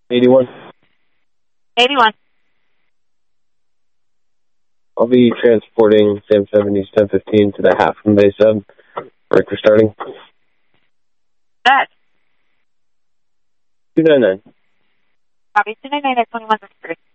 81. 81. I'll be transporting Sam 70's 1015 to the half from base 7. Breaker starting. That. 299. Copy, 299 at 21.